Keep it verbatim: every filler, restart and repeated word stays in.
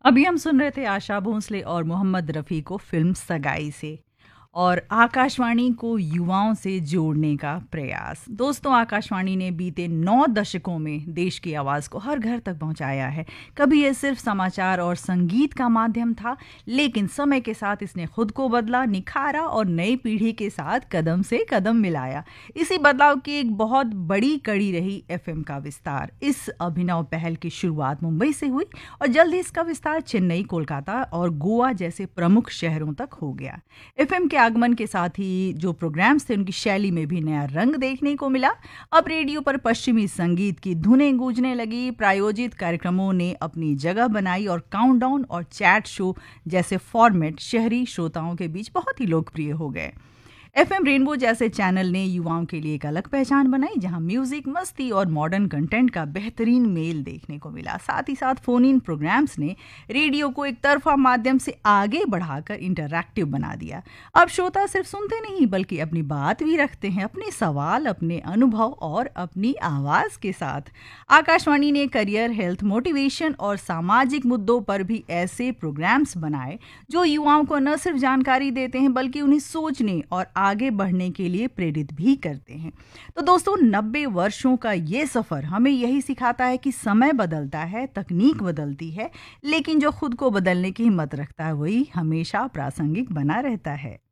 अभी हम सुन रहे थे आशा भोसले और मोहम्मद रफ़ी को फिल्म सगाई से और आकाशवाणी को युवाओं से जोड़ने का प्रयास। दोस्तों, आकाशवाणी ने बीते नौ दशकों में देश की आवाज़ को हर घर तक पहुंचाया है। कभी ये सिर्फ समाचार और संगीत का माध्यम था, लेकिन समय के साथ इसने खुद को बदला, निखारा और नई पीढ़ी के साथ कदम से कदम मिलाया। इसी बदलाव की एक बहुत बड़ी कड़ी रही एफएम का विस्तार। इस अभिनव पहल की शुरुआत मुंबई से हुई और जल्द ही इसका विस्तार चेन्नई, कोलकाता और गोवा जैसे प्रमुख शहरों तक हो गया। एफएम के आगमन के साथ ही जो प्रोग्राम्स थे उनकी शैली में भी नया रंग देखने को मिला। अब रेडियो पर पश्चिमी संगीत की धुनें गूंजने लगी, प्रायोजित कार्यक्रमों ने अपनी जगह बनाई और काउंटडाउन और चैट शो जैसे फॉर्मेट शहरी श्रोताओं के बीच बहुत ही लोकप्रिय हो गए। एफएम रेनबो जैसे चैनल ने युवाओं के लिए एक अलग पहचान बनाई, जहां म्यूजिक, मस्ती और मॉडर्न कंटेंट का बेहतरीन मेल देखने को मिला। साथ ही साथ फोन इन प्रोग्राम्स ने रेडियो को एक तरफा माध्यम से आगे बढ़ाकर इंटरैक्टिव बना दिया। अब श्रोता सिर्फ सुनते नहीं बल्कि अपनी बात भी रखते हैं, अपने सवाल, अपने अनुभव और अपनी आवाज के साथ। आकाशवाणी ने करियर, हेल्थ, मोटिवेशन और सामाजिक मुद्दों पर भी ऐसे प्रोग्राम्स बनाए जो युवाओं को न सिर्फ जानकारी देते हैं बल्कि उन्हें सोचने और आगे बढ़ने के लिए प्रेरित भी करते हैं। तो दोस्तों, नब्बे वर्षों का ये सफर हमें यही सिखाता है कि समय बदलता है, तकनीक बदलती है, लेकिन जो खुद को बदलने की हिम्मत रखता है वही हमेशा प्रासंगिक बना रहता है।